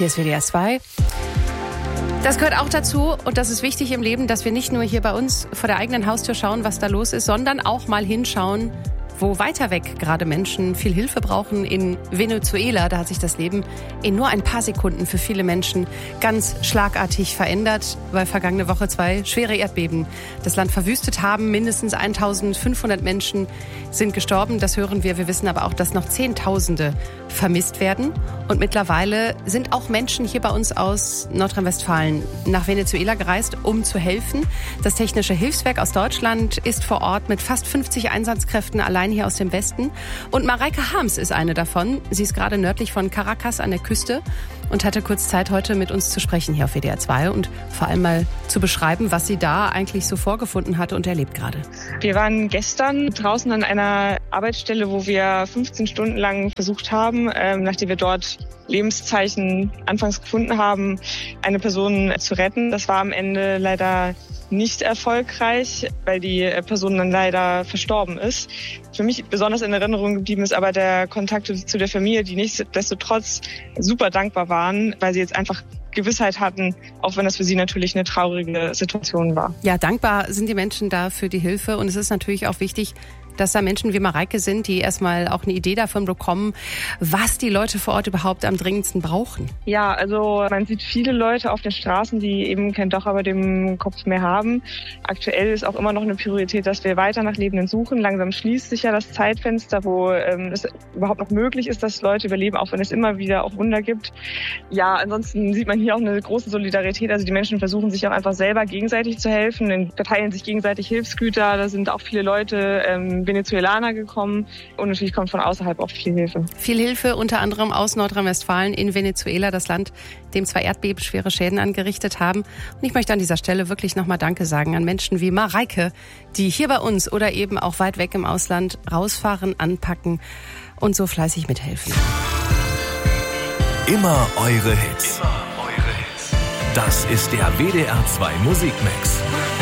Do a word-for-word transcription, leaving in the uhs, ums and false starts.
Hier ist W D R zwei. Das gehört auch dazu und das ist wichtig im Leben, dass wir nicht nur hier bei uns vor der eigenen Haustür schauen, was da los ist, sondern auch mal hinschauen, wo weiter weg gerade Menschen viel Hilfe brauchen. In Venezuela, da hat sich das Leben in nur ein paar Sekunden für viele Menschen ganz schlagartig verändert, weil vergangene Woche zwei schwere Erdbeben das Land verwüstet haben. Mindestens eintausendfünfhundert Menschen sind gestorben, das hören wir. Wir wissen aber auch, dass noch Zehntausende vermisst werden. Und mittlerweile sind auch Menschen hier bei uns aus Nordrhein-Westfalen nach Venezuela gereist, um zu helfen. Das Technische Hilfswerk aus Deutschland ist vor Ort mit fast fünfzig Einsatzkräften allein hier aus dem Westen. Und Mareike Harms ist eine davon. Sie ist gerade nördlich von Caracas an der Küste und hatte kurz Zeit, heute mit uns zu sprechen hier auf W D R zwei und vor allem mal zu beschreiben, was sie da eigentlich so vorgefunden hatte und erlebt gerade. Wir waren gestern draußen an einer Arbeitsstelle, wo wir fünfzehn Stunden lang versucht haben, ähm, nachdem wir dort Lebenszeichen anfangs gefunden haben, eine Person zu retten. Das war am Ende leider nicht erfolgreich, weil die Person dann leider verstorben ist. Für mich besonders in Erinnerung geblieben ist aber der Kontakt zu der Familie, die nichtsdestotrotz super dankbar waren, weil sie jetzt einfach Gewissheit hatten, auch wenn das für sie natürlich eine traurige Situation war. Ja, dankbar sind die Menschen da für die Hilfe und es ist natürlich auch wichtig, dass da Menschen wie Mareike sind, die erstmal auch eine Idee davon bekommen, was die Leute vor Ort überhaupt am dringendsten brauchen. Ja, also man sieht viele Leute auf den Straßen, die eben kein Dach über dem Kopf mehr haben. Aktuell ist auch immer noch eine Priorität, dass wir weiter nach Lebenden suchen. Langsam schließt sich ja das Zeitfenster, wo ähm, es überhaupt noch möglich ist, dass Leute überleben, auch wenn es immer wieder auch Wunder gibt. Ja, ansonsten sieht man hier auch eine große Solidarität. Also die Menschen versuchen sich auch einfach selber gegenseitig zu helfen, verteilen sich gegenseitig Hilfsgüter. Da sind auch viele Leute ähm, Venezuelaner gekommen und natürlich kommt von außerhalb auch viel Hilfe. Viel Hilfe, unter anderem aus Nordrhein-Westfalen in Venezuela, das Land, dem zwei Erdbeben schwere Schäden angerichtet haben. Und ich möchte an dieser Stelle wirklich nochmal Danke sagen an Menschen wie Mareike, die hier bei uns oder eben auch weit weg im Ausland rausfahren, anpacken und so fleißig mithelfen. Immer eure Hits. Immer eure Hits. Das ist der W D R zwei Musikmix.